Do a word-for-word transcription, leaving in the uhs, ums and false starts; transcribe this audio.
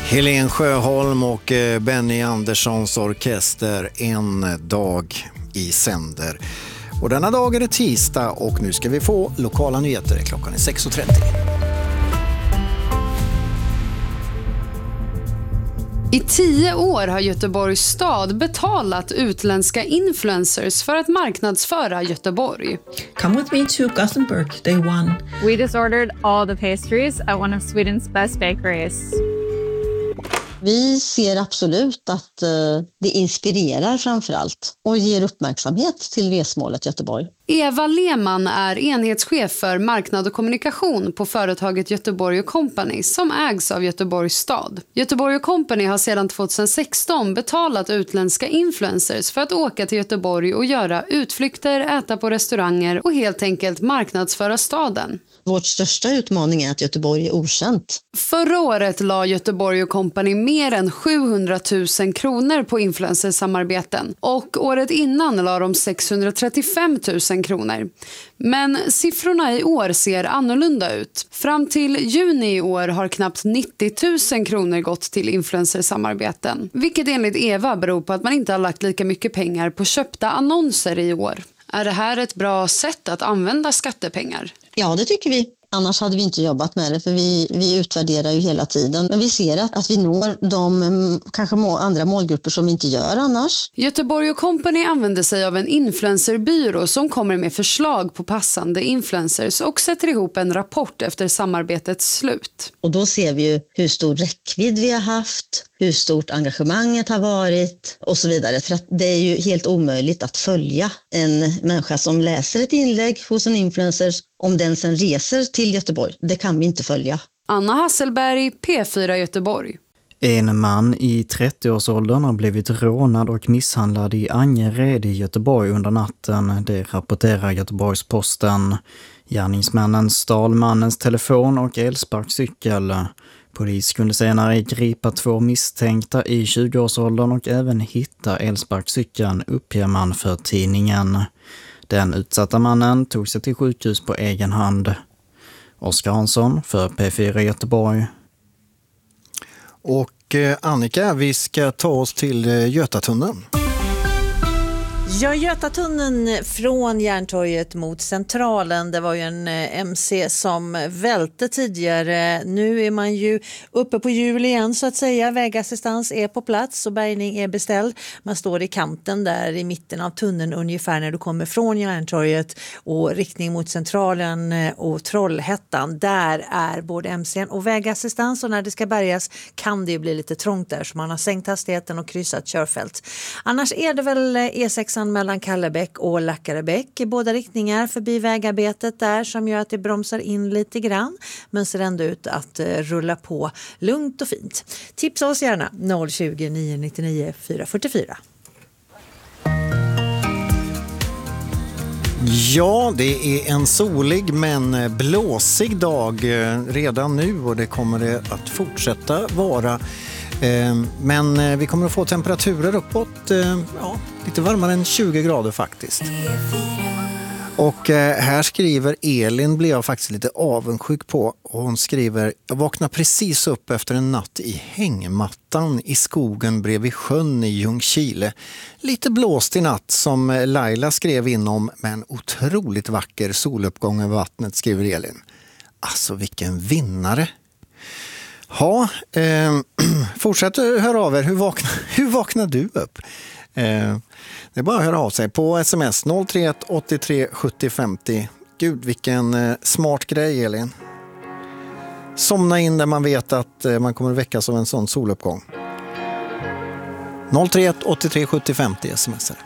Helen Sjöholm och Benny Anderssons orkester, En dag i sänder. Och denna dag är det tisdag och nu ska vi få lokala nyheter. Klockan är sex och trettio. I tio år har Göteborgs stad betalat utländska influencers för att marknadsföra Göteborg. Come with me to Gothenburg, day one. We just ordered all the pastries at one of Sweden's best bakeries. Vi ser absolut att uh, det inspirerar framförallt och ger uppmärksamhet till resmålet Göteborg. Eva Lehmann är enhetschef för marknad och kommunikation på företaget Göteborg och Company som ägs av Göteborgs stad. Göteborg och Company har sedan tjugohundrasexton betalat utländska influencers för att åka till Göteborg och göra utflykter, äta på restauranger och helt enkelt marknadsföra staden. Vårt största utmaning är att Göteborg är okänt. Förra året la Göteborg och Company mer än sjuhundratusen kronor på influencersamarbeten och året innan la de sexhundratrettiofem tusen kronor. Men siffrorna i år ser annorlunda ut. Fram till juni i år har knappt nittio tusen kronor gått till influencersamarbeten, vilket enligt Eva beror på att man inte har lagt lika mycket pengar på köpta annonser i år. Är det här ett bra sätt att använda skattepengar? Ja, det tycker vi. Annars hade vi inte jobbat med det, för vi, vi utvärderar ju hela tiden. Men vi ser att, att vi når de kanske må, andra målgrupper som vi inte gör annars. Göteborg och Company använder sig av en influencerbyrå som kommer med förslag på passande influencers och sätter ihop en rapport efter samarbetets slut. Och då ser vi ju hur stor räckvidd vi har haft, hur stort engagemanget har varit och så vidare. För att det är ju helt omöjligt att följa en människa som läser ett inlägg hos en influencer om den sen reser till Göteborg. Det kan vi inte följa. Anna Hasselberg, P fyra Göteborg. En man i trettioårsåldern har blivit rånad och misshandlad i Angered i Göteborg under natten. Det rapporterar Göteborgs-Posten. Gärningsmännen stal mannens telefon och elsparkcykel. Polis kunde senare gripa två misstänkta i tjugoårsåldern och även hitta elsparkcykeln, uppger man för tidningen. Den utsatta mannen tog sig till sjukhus på egen hand. Oskar Hansson för P fyra Göteborg. Och eh, Annika, vi ska ta oss till eh, Götatunneln. Ja, Götatunneln från Järntorget mot Centralen. Det var ju en M C som välte tidigare. Nu är man ju uppe på hjul igen så att säga. Vägassistans är på plats och bärgning är beställd. Man står i kanten där i mitten av tunneln ungefär när du kommer från Järntorget och riktning mot Centralen och Trollhättan. Där är både M C:n och vägassistans och när det ska bärgas kan det bli lite trångt där så man har sänkt hastigheten och kryssat körfält. Annars är det väl E sex mellan Kallebäck och Lackarebäck i båda riktningar förbi vägarbetet där som gör att det bromsar in lite grann men ser ändå ut att uh, rulla på lugnt och fint. Tipsa oss gärna noll tjugo, nio nittionio, fyra fyrtiofyra. Ja, det är en solig men blåsig dag redan nu och det kommer det att fortsätta vara. Men vi kommer att få temperaturer uppåt, ja, lite varmare än tjugo grader faktiskt. Och här skriver Elin, blir jag faktiskt lite avundsjuk på. Och hon skriver, jag vaknade precis upp efter en natt i hängmattan i skogen bredvid sjön i Ljungskile. Lite blåst i natt som Laila skrev inom, men otroligt vacker soluppgång över vattnet, skriver Elin. Alltså vilken vinnare! Ja, eh, fortsätt höra av er. Hur vaknar, hur vaknar du upp? Eh, det är bara att höra av sig på sms noll tre ett åttiotre sjuttio femtio. Gud, vilken eh, smart grej, Elin. Somna in där man vet att eh, man kommer att väckas av en sån soluppgång. noll tre ett åttiotre sjuttio femtio smsar.